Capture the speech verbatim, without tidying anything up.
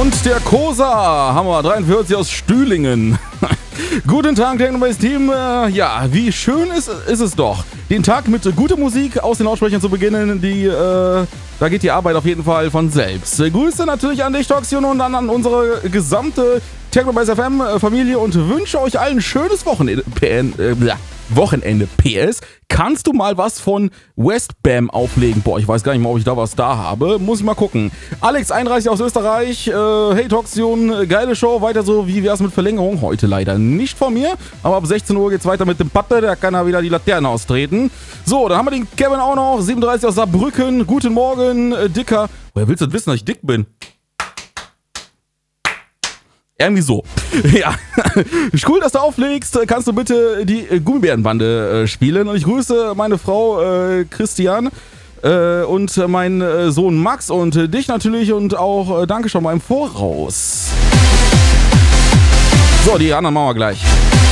Und der Kosa, Hammer dreiundvierzig aus Stühlingen. Guten Tag, Technobase Team. Äh, ja, wie schön ist, ist es doch, den Tag mit guter Musik aus den Lautsprechern zu beginnen. Die, äh, da geht die Arbeit auf jeden Fall von selbst. Grüße natürlich an dich, Toxion, und dann an unsere gesamte Technobase F M-Familie und wünsche euch allen ein schönes Wochenende. P N, äh, Wochenende. P S, kannst du mal was von Westbam auflegen? Boah, ich weiß gar nicht mal, ob ich da was da habe. Muss ich mal gucken. Alex einunddreißig aus Österreich. Äh, hey Toxion, geile Show. Weiter so, wie wär's mit Verlängerung? Heute leider nicht von mir. Aber ab sechzehn Uhr geht's weiter mit dem Patte. Da kann er wieder die Laterne austreten. So, dann haben wir den Kevin auch noch. siebenunddreißig aus Saarbrücken. Guten Morgen, äh, Dicker. Woher willst du wissen, dass ich dick bin? Irgendwie so. Ja. Cool, dass du auflegst. Kannst du bitte die Gummibärenbande äh, spielen? Und ich grüße meine Frau äh, Christian äh, und meinen äh, Sohn Max und äh, dich natürlich und auch äh, danke schon mal im Voraus. So, die anderen machen wir gleich.